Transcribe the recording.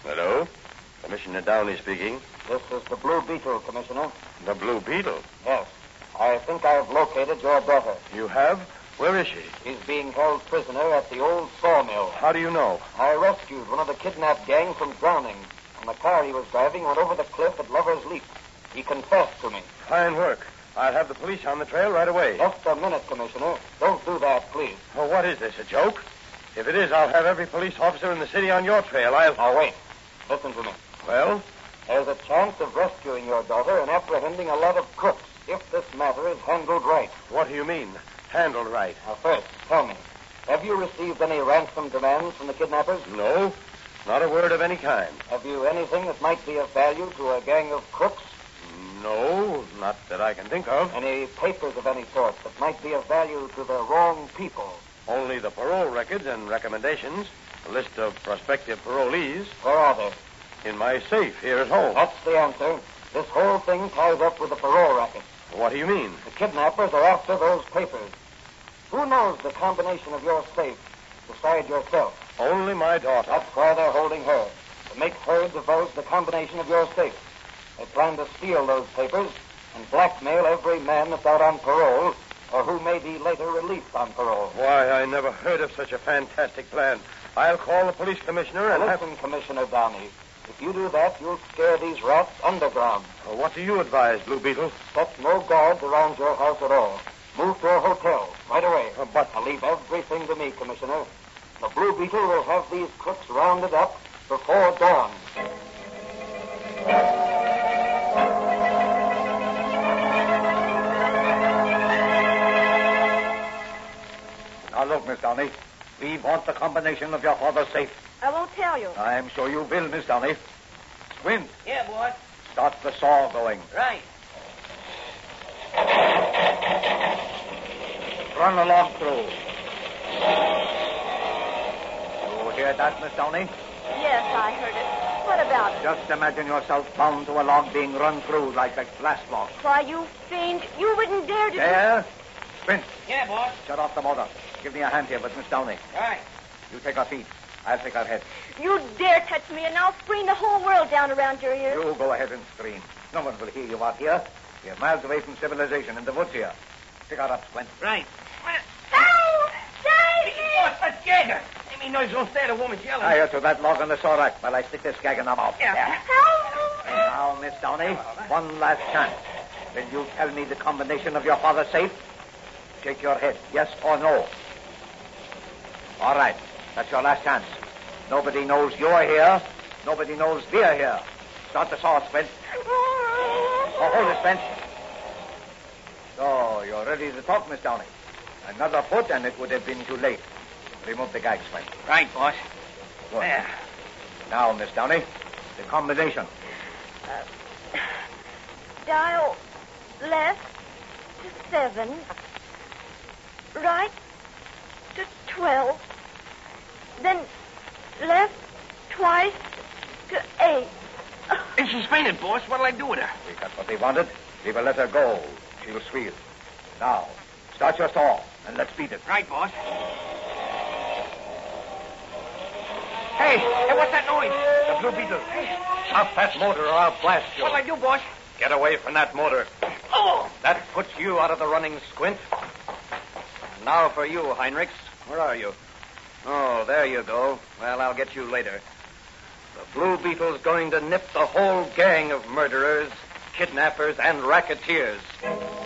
Hello? Commissioner Downey speaking. This is the Blue Beetle, Commissioner. The Blue Beetle? Yes. I think I've located your daughter. You have? Where is she? She's being held prisoner at the old sawmill. How do you know? I rescued one of the kidnapped gang from drowning. And the car he was driving went over the cliff at Lover's Leap. He confessed to me. Fine work. I'll have the police on the trail right away. Just a minute, Commissioner. Don't do that, please. Oh, what is this, a joke? If it is, I'll have every police officer in the city on your trail. Now, wait. Listen to me. Well? There's a chance of rescuing your daughter and apprehending a lot of crooks if this matter is handled right. What do you mean, handled right? Now, first, tell me, have you received any ransom demands from the kidnappers? No, not a word of any kind. Have you anything that might be of value to a gang of crooks? No, not that I can think of. Any papers of any sort that might be of value to the wrong people? Only the parole records and recommendations, a list of prospective parolees. Where are they? In my safe here at home. That's the answer. This whole thing ties up with the parole racket. What do you mean? The kidnappers are after those papers. Who knows the combination of your safe besides yourself? Only my daughter. That's why they're holding her, to make her divulge the combination of your safe. They plan to steal those papers and blackmail every man that's out on parole or who may be later released on parole. Why, I never heard of such a fantastic plan. I'll call the police commissioner and Listen, Commissioner Downey. If you do that, you'll scare these rats underground. Well, what do you advise, Blue Beetle? Set no guards around your house at all. Move to a hotel right away. But I'll leave everything to me, Commissioner. The Blue Beetle will have these crooks rounded up before dawn. Now, look, Miss Downey. We want the combination of your father's safe. I won't tell you. I'm sure you will, Miss Downey. Squint. Yeah, boy. Start the saw going. Right. Run the log through. You hear that, Miss Downey? Yes, I heard it. What about it? Just imagine yourself bound to a log being run through like a glass block. Why, you fiend. You wouldn't dare to... There. Squint. Yeah, boy. Shut off the motor. Give me a hand here with Miss Downey. Right. You take her feet. I'll take her head. You dare touch me, and I'll scream the whole world down around your ears. You go ahead and scream. No one will hear you out here. We're miles away from civilization in the woods here. Pick her up, Squint. Right. Ow! Save me! Boss, let's gag her. Any mean noise don't stand a woman's yelling. Tie her to that log on the saw rack while I stick this gag in her mouth. Yeah. Help! Now, Miss Downey, one last chance. Will you tell me the combination of your father's safe? Shake your head, yes or no. All right. That's your last chance. Nobody knows you're here. Nobody knows we're here. Start the saw, Squint. Oh, hold it, Squint. So, you're ready to talk, Miss Downey. Another foot, and it would have been too late. Remove the gag, Squint. Right, boss. Good. There. Now, Miss Downey, the combination. Dial left to 7. Right to 12. Then left twice to 8. And she's fainted, boss. What'll I do with her? We got what we wanted. We will let her go. She'll squeal. Now, start your saw, and let's beat it. Right, boss. Hey, what's that noise? The Blue Beetle. Stop that motor or I'll blast you. What'll I do, boss? Get away from that motor. Oh! That puts you out of the running, Squint. Now for you, Heinrichs. Where are you? Oh, there you go. Well, I'll get you later. The Blue Beetle's going to nip the whole gang of murderers, kidnappers, and racketeers.